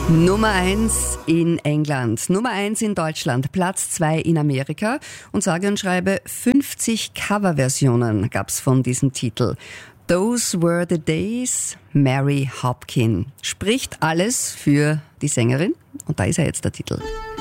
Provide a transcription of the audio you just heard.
Nummer 1 in England, Nummer 1 in Deutschland, Platz 2 in Amerika und sage und schreibe 50 Coverversionen gab's von diesem Titel. Those Were the Days, Mary Hopkin. Spricht alles für die Sängerin und da ist er jetzt der Titel.